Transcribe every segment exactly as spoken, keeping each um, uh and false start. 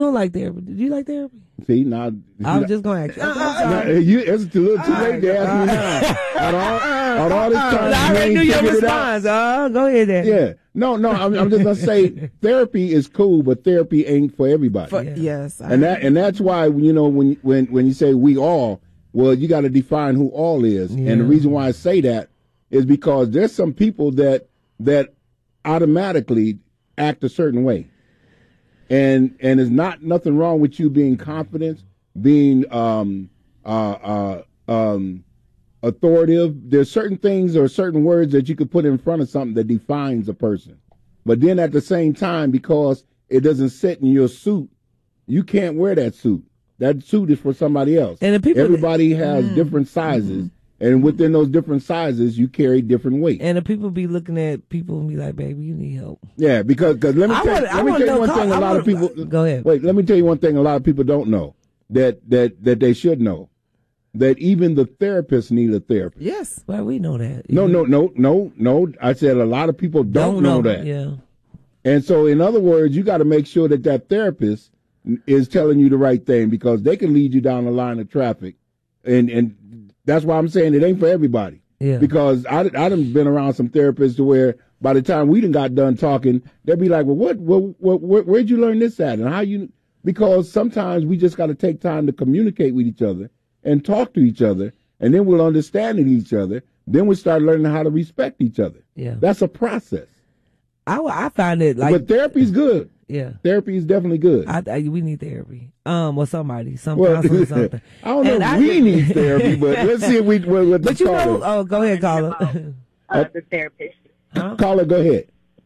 don't like therapy. Did you like therapy? See, now I was just going to ask you. Now, you it's too little too late to ask me now. Out all, out all this time, I already knew your response. Uh, go ahead then. Yeah. No, no, I'm, I'm just gonna say therapy is cool, but therapy ain't for everybody. For, yeah. Yes, I and that and that's why you know when when when you say we all, well, you got to define who all is, yeah. And the reason why I say that is because there's some people that that automatically act a certain way, and and there's not nothing wrong with you being confident, being um uh uh um. authoritative. There's certain things or certain words that you could put in front of something that defines a person. But then at the same time, because it doesn't sit in your suit, you can't wear that suit. That suit is for somebody else. And the people Everybody that, has mm, different sizes. Mm-hmm. And within those different sizes, you carry different weight. And the people be looking at people and be like, baby, you need help. Yeah, because cause let me tell, wanna, let me tell you one thing a lot of people... Go ahead. Wait, let me tell you one thing a lot of people don't know that that, that they should know. That even the therapists need a therapist. Yes, well, we know that. No, no, no, no, no. I said a lot of people don't, don't know, know that. Yeah. And so, in other words, you got to make sure that that therapist is telling you the right thing because they can lead you down the line of traffic, and and that's why I'm saying it ain't for everybody. Yeah. Because I I done been around some therapists to where by the time we done got done talking, they'll be like, well, what, what, what, where, where'd you learn this at, and how you? Because sometimes we just got to take time to communicate with each other and talk to each other, and then we'll understand each other. Then we start learning how to respect each other. Yeah, that's a process. I, I find it like, but therapy's good. Yeah, therapy is definitely good. I, I, we need therapy, um, or somebody, some well, counselor, or something. I don't know and if I, we need therapy, but let's see if we. What, what but you caller. know, oh, go ahead, caller. Uh, the therapist. Huh? Caller, go ahead.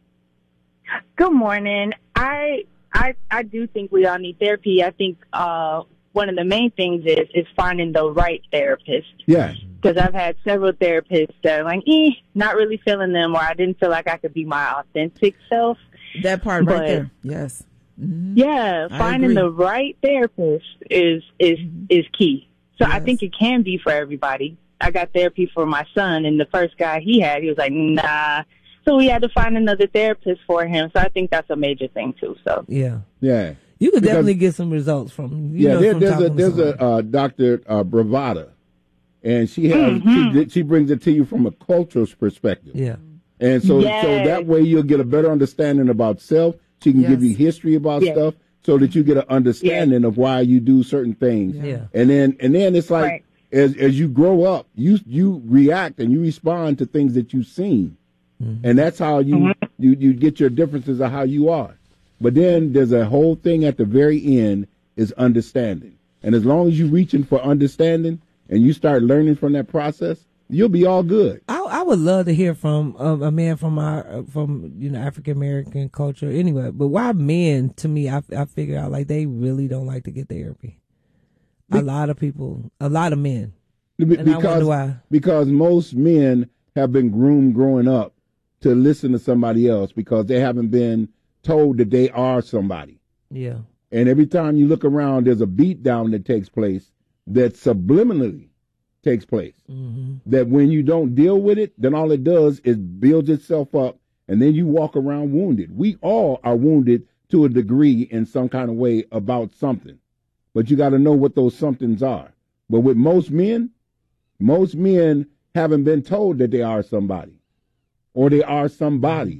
Good morning. I I I do think we all need therapy. I think. Uh, One of the main things is is finding the right therapist. Yeah. Because I've had several therapists that are like, eh, not really feeling them, or I didn't feel like I could be my authentic self. That part but, right there. Yes. Mm-hmm. Yeah, I finding agree. the right therapist is is mm-hmm. is key. So yes. I think it can be for everybody. I got therapy for my son, and the first guy he had, he was like, nah. So we had to find another therapist for him. So I think that's a major thing too. So yeah, yeah. You could definitely get some results from. You yeah, know, there, from there's a there's a uh, Doctor uh, Bravada, and she has mm-hmm. she, she brings it to you from a cultural perspective. Yeah, and so yes. so that way you'll get a better understanding about self. She can yes. give you history about yes. stuff, so that you get an understanding yes. of why you do certain things. Yeah, and then and then it's like right. as as you grow up, you you react and you respond to things that you've seen, mm-hmm. and that's how you, mm-hmm. you you get your differences of how you are. But then there's a whole thing at the very end is understanding. And as long as you're reaching for understanding and you start learning from that process, you'll be all good. I, I would love to hear from um, a man from our from you know African American culture anyway. But why men? To me, I I figure out like they really don't like to get therapy. Be- a lot of people, a lot of men. Be- and because, I wonder why. Because most men have been groomed growing up to listen to somebody else because they haven't been told that they are somebody. Yeah. And every time you look around, there's a beat down that takes place that subliminally takes place. Mm-hmm. That when you don't deal with it, then all it does is builds itself up, and then you walk around wounded. We all are wounded to a degree in some kind of way about something. But you got to know what those somethings are. But with most men, most men haven't been told that they are somebody or they are somebodies.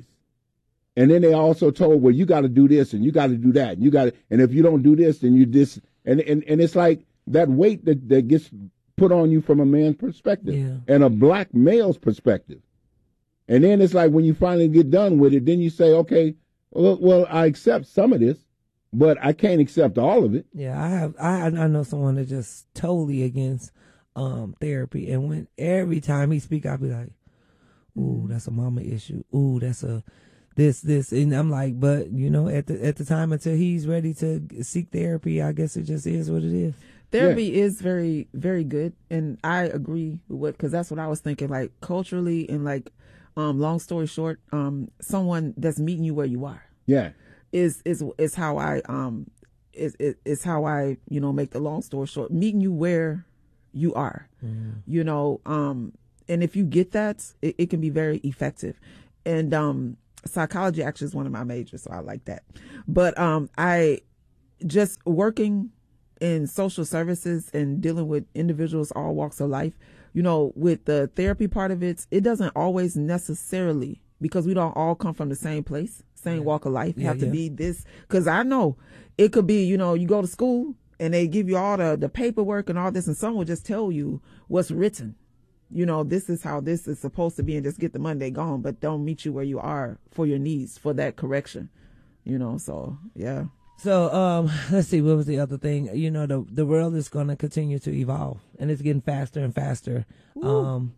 And then they also told, well, you got to do this and you got to do that. And you got to, and if you don't do this, then you this. And, and, and it's like that weight that, that gets put on you from a man's perspective yeah. and a black male's perspective. And then it's like when you finally get done with it, then you say, okay, well, well I accept some of this, but I can't accept all of it. Yeah, I have. I I know someone that's just totally against um, therapy. And when every time he speak, I'll be like, ooh, that's a mama issue. Ooh, that's a... This, this, and I'm like, but you know, at the at the time until he's ready to seek therapy, I guess it just is what it is. Therapy yeah. is very, very good, and I agree with what because that's what I was thinking. Like culturally, and like, um, long story short, um, someone that's meeting you where you are, yeah, is is is how I um is is, is how I you know make the long story short, meeting you where you are, mm. you know, um, and if you get that, it, it can be very effective, and um. Psychology actually is one of my majors, so I like that. But um, I just working in social services and dealing with individuals all walks of life, you know, with the therapy part of it, it doesn't always necessarily, because we don't all come from the same place, same yeah. walk of life, yeah, have to yeah. be this. Because I know it could be, you know, you go to school and they give you all the, the paperwork and all this, and someone will just tell you what's written. You know, this is how this is supposed to be, and just get the Monday gone, but don't meet you where you are for your needs, for that correction. You know, so, yeah. So, um, let's see, what was the other thing? You know, the the world is going to continue to evolve, and it's getting faster and faster. Ooh. Um,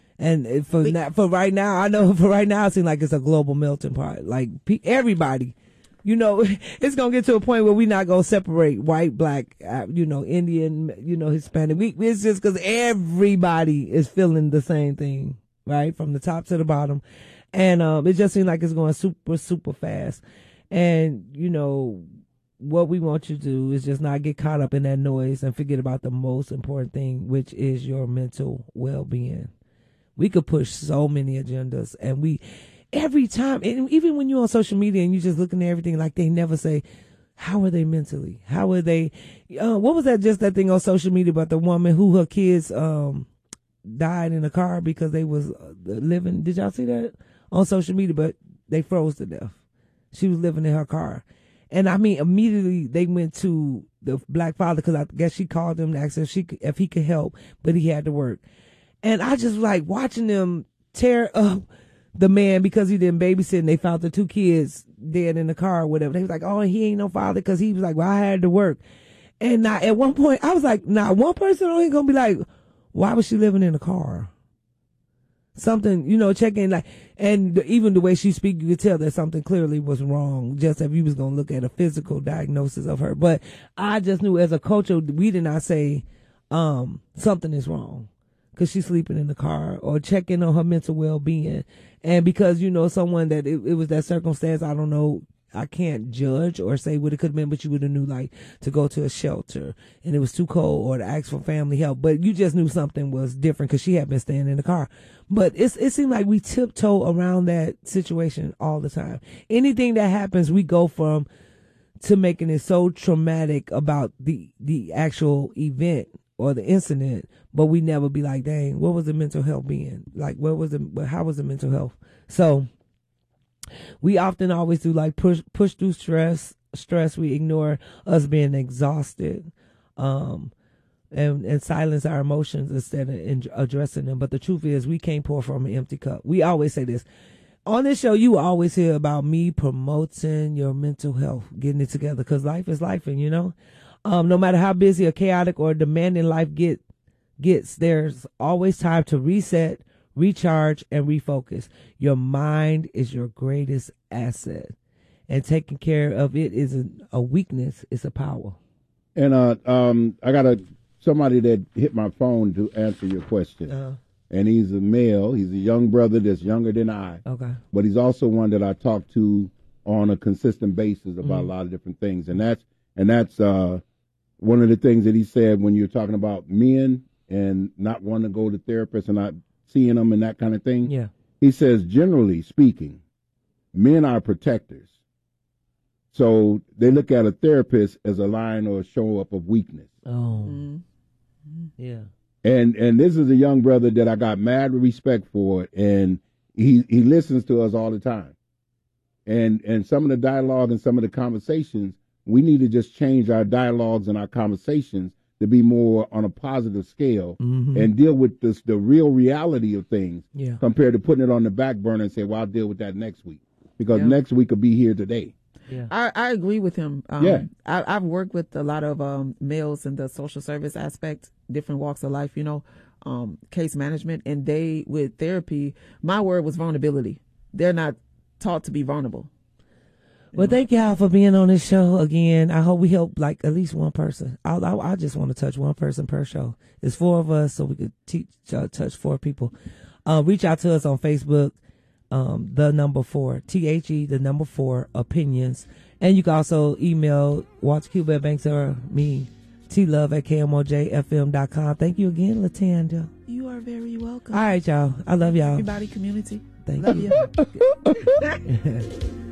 and for na- for right now, I know for right now, it seems like it's a global melting pot. Like, pe- everybody, you know, it's going to get to a point where we're not going to separate white, black, uh, you know, Indian, you know, Hispanic. We, it's just because everybody is feeling the same thing, right? From the top to the bottom. And um, it just seems like it's going super, super fast. And, you know, what we want you to do is just not get caught up in that noise and forget about the most important thing, which is your mental well-being. We could push so many agendas, and we, every time, and even when you're on social media and you're just looking at everything, like they never say, how are they mentally? How are they? Uh, what was that, just that thing on social media about the woman who her kids um died in a car because they was living, did y'all see that on social media? But they froze to death. She was living in her car. And I mean, immediately they went to the black father, because I guess she called him to ask if she could, if he could help, but he had to work. And I just like watching them tear up the man because he didn't babysit, and they found the two kids dead in the car or whatever. They was like, oh, he ain't no father, because he was like, well, I had to work. And now, at one point, I was like, nah, one person ain't gonna be like, why was she living in the car? Something, you know, checking, like, and the, even the way she speak, you could tell that something clearly was wrong, just if you was going to look at a physical diagnosis of her. But I just knew as a culture, we did not say, um, something is wrong because she's sleeping in the car, or checking on her mental well-being. And because, you know, someone that it, it was that circumstance, I don't know, I can't judge or say what it could have been, but you would have knew, like, to go to a shelter and it was too cold, or to ask for family help. But you just knew something was different because she had been staying in the car. But it's, it seemed like we tiptoe around that situation all the time. Anything that happens, we go from to making it so traumatic about the, the actual event or the incident, but we never be like, dang, what was the mental health being? Like, what was the, how was the mental health? So, we often always do like push push through stress. Stress. We ignore us being exhausted, um, and and silence our emotions instead of in, addressing them. But the truth is, we can't pour from an empty cup. We always say this on this show. You always hear about me promoting your mental health, getting it together, because life is life, and you know, um, no matter how busy or chaotic or demanding life get gets, there's always time to reset, recharge, and refocus. Your mind is your greatest asset, and taking care of it isn't a weakness, it's a power. And uh, um, I got a somebody that hit my phone to answer your question. Uh-huh. And he's a male. He's a young brother that's younger than I. Okay. But he's also one that I talk to on a consistent basis about mm-hmm. a lot of different things. And that's and that's uh, one of the things that he said when you're talking about men and not wanting to go to therapists and not seeing them and that kind of thing. Yeah. He says, generally speaking, men are protectors. So they look at a therapist as a line or a show up of weakness. Oh. Mm-hmm. Yeah. And and this is a young brother that I got mad respect for, and he he listens to us all the time. And and some of the dialogue and some of the conversations, we need to just change our dialogues and our conversations to be more on a positive scale mm-hmm. and deal with this the real reality of things yeah. compared to putting it on the back burner and say, well, I'll deal with that next week. Because yeah. next week will be here today. Yeah. I, I agree with him. Um, yeah. I, I've worked with a lot of um, males in the social service aspect, different walks of life, you know, um, case management. And they, with therapy, my word was vulnerability. They're not taught to be vulnerable. Well, know? Thank y'all for being on this show again. I hope we help like at least one person. I, I, I just want to touch one person per show. It's four of us, so we could teach, uh, touch four people. Uh, reach out to us on Facebook. Um, the number four, T H E, the number four, opinions. And you can also email Walter Cuba Banks or me, T Love at K M O J F M dot com. Thank you again, Latanya. You are very welcome. All right, y'all. I love y'all. Everybody, community. Thank love you. you.